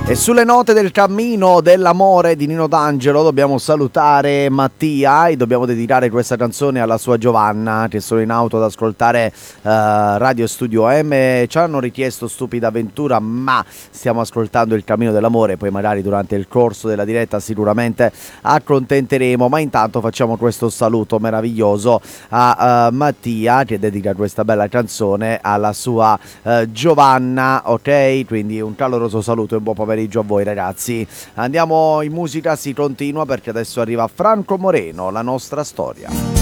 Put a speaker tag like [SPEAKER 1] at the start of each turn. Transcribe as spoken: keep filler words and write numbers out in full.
[SPEAKER 1] E sulle note del cammino dell'amore di Nino D'Angelo dobbiamo salutare Mattia e dobbiamo dedicare questa canzone alla sua Giovanna, che sono in auto ad ascoltare uh, Radio Studio M. Ci hanno richiesto Stupida Avventura, ma stiamo ascoltando Il Cammino dell'Amore, poi magari durante il corso della diretta sicuramente accontenteremo, ma intanto facciamo questo saluto meraviglioso a uh, Mattia, che dedica questa bella canzone alla sua uh, Giovanna, ok? Quindi un caloroso saluto e buon pomeriggio a voi ragazzi. Andiamo in musica, si continua perché adesso arriva Franco Moreno, La nostra storia.